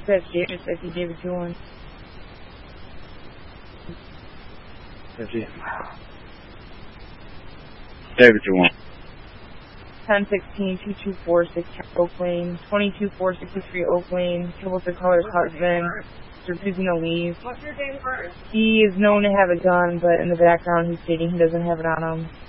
Dispatch Davis, I see David 2-1. David 2-1. 1016-2246 Oak Lane, 22463 Oak Lane, killed the caller's husband, refusing to leave. What's your date of birth? He is known to have a gun, but in the background he's stating he doesn't have it on him.